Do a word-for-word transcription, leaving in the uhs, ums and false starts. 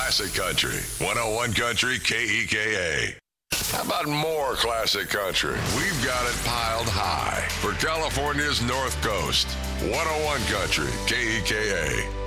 Classic Country, one oh one Country K E K A. How about more classic country? We've got it piled high for California's North Coast. one oh one Country K E K A.